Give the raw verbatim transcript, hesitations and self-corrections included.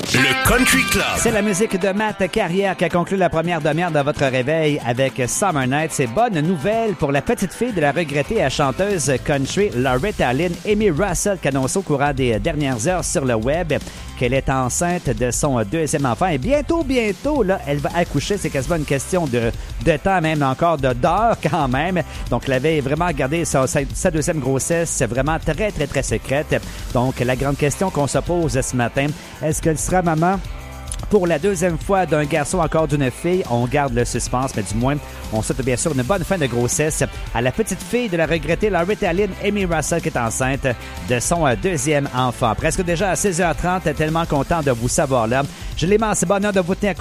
Le Country Club. C'est la musique de Matt Carrière qui a conclu la première demi-heure de votre réveil avec Summer Night. C'est bonne nouvelle pour la petite fille de la regrettée à chanteuse country Loretta Lynn, Amy Russell, qui annonce au courant des dernières heures sur le web qu'elle est enceinte de son deuxième enfant. Et bientôt, bientôt, là, elle va accoucher. C'est quasiment une question de, de temps, même encore de d'heures quand même. Donc, elle avait vraiment gardé sa, sa, sa deuxième grossesse vraiment très, très, très secrète. Donc, la grande question qu'on se pose ce matin, est-ce qu'elle sera maman pour la deuxième fois d'un garçon, encore d'une fille? On garde le suspense, mais du moins, on souhaite bien sûr une bonne fin de grossesse à la petite fille de la regrettée Loretta Lynn, Amy Russell, qui est enceinte de son deuxième enfant. Presque déjà à seize heures trente, tellement content de vous savoir là. Je l'immense bonheur de vous tenir